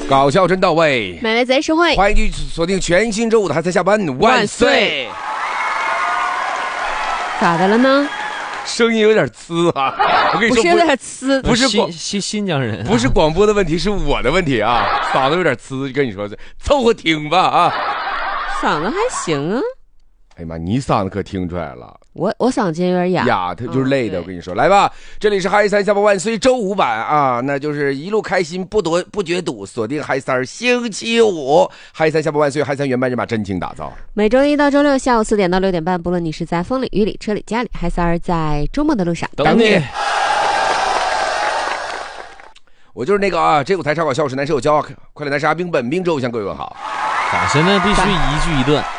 搞笑真到位， 美味贼实惠， 欢迎继续锁定全新周五的还在下班，万岁！ 咋的了呢？ 声音有点呲啊！我跟你说， 不是有点呲， 不是新疆人， 不是广播的问题，是我的问题啊！嗓子有点呲，跟你说，凑合听吧啊！ 嗓子还行啊。 哎呀妈，你嗓子可听出来了。 我嗓子今天有点哑， 他就是累的。我跟你说，来吧，这里是嗨三下班万岁周五版啊，那就是一路开心不觉堵，锁定嗨三星期五，嗨三下班万岁，嗨三原班人马真情打造。 每周一到周六下午4点到6点半，不论你是在风里雨里车里家里，嗨三在周末的路上等你。 我就是那个啊，这舞台超搞笑是男生有骄傲，快乐男生阿兵本命周向各位问好。 咋现在必须一句一段。